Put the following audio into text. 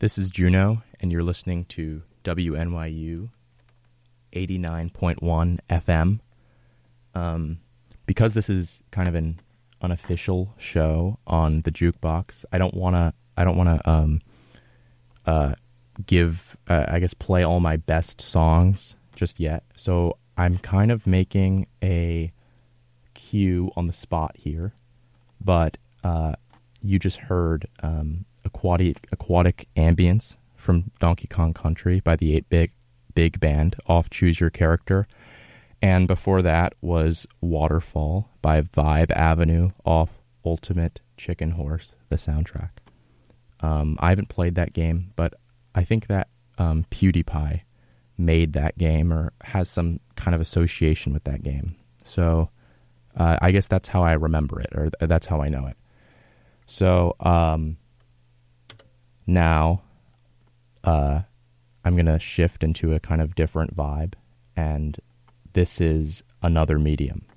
This is Juno, and you're listening to WNYU 89.1 FM. Because this is kind of an unofficial show on the Jukebox, I don't want to play all my best songs just yet. So I'm kind of making a cue on the spot here, but you just heard Aquatic Ambience from Donkey Kong Country by the 8-Big Band off Choose Your Character. And before that was Waterfall by Vibe Avenue off Ultimate Chicken Horse, the soundtrack. I haven't played that game, but I think that PewDiePie made that game or has some kind of association with that game. So I guess that's how I remember it, or that's how I know it. So now I'm going to shift into a kind of different vibe, and this is Another Medium.